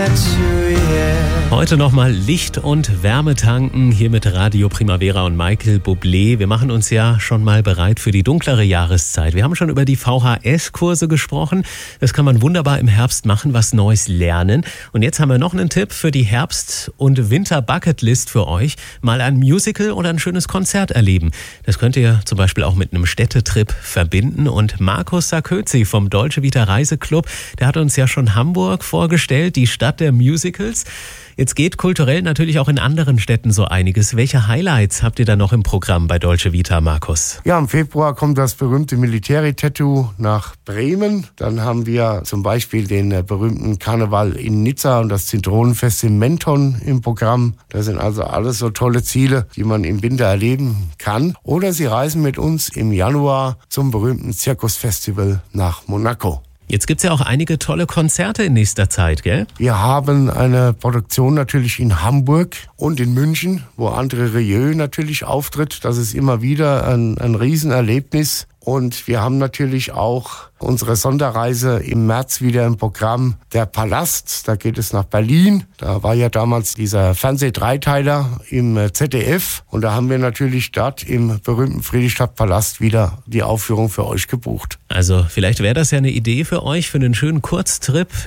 Heute nochmal Licht und Wärme tanken, hier mit Radio Primavera und Michael Bublé. Wir machen uns ja schon mal bereit für die dunklere Jahreszeit. Wir haben schon über die VHS-Kurse gesprochen. Das kann man wunderbar im Herbst machen, was Neues lernen. Und jetzt haben wir noch einen Tipp für die Herbst- und Winter-Bucketlist für euch. Mal ein Musical oder ein schönes Konzert erleben. Das könnt ihr zum Beispiel auch mit einem Städtetrip verbinden. Und Markus Sarkozy vom Dolce Vita Reiseclub, der hat uns ja schon Hamburg vorgestellt, die Stadt der Musicals. Jetzt geht kulturell natürlich auch in anderen Städten so einiges. Welche Highlights habt ihr da noch im Programm bei Dolce Vita, Markus? Ja, im Februar kommt das berühmte Military-Tattoo nach Bremen. Dann haben wir zum Beispiel den berühmten Karneval in Nizza und das Zitronenfest in Menton im Programm. Das sind also alles so tolle Ziele, die man im Winter erleben kann. Oder Sie reisen mit uns im Januar zum berühmten Zirkusfestival nach Monaco. Jetzt gibt's ja auch einige tolle Konzerte in nächster Zeit, gell? Wir haben eine Produktion natürlich in Hamburg und in München, wo André Rieu natürlich auftritt. Das ist immer wieder ein Riesenerlebnis. Und wir haben natürlich auch unsere Sonderreise im März wieder im Programm Der Palast. Da geht es nach Berlin. Da war ja damals dieser Fernseh-Dreiteiler im ZDF. Und da haben wir natürlich dort im berühmten Friedrichstadtpalast wieder die Aufführung für euch gebucht. Also vielleicht wäre das ja eine Idee für euch für einen schönen Kurztrip